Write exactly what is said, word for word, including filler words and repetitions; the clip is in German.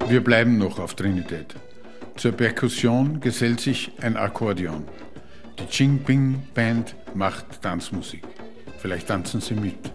Wir bleiben noch auf Trinidad. Zur Perkussion gesellt sich ein Akkordeon. Die Ching Ping Band macht Tanzmusik. Vielleicht tanzen Sie mit.